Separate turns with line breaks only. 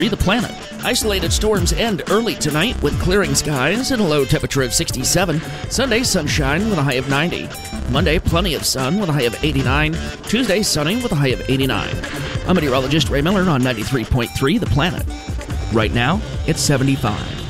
The Planet. Isolated storms end early tonight with clearing skies and a low temperature of 67. Sunday, sunshine with a high of 90. Monday, plenty of sun with a high of 89. Tuesday, sunny with a high of 89. I'm meteorologist Ray Miller on 93.3 The Planet. Right now, it's 75.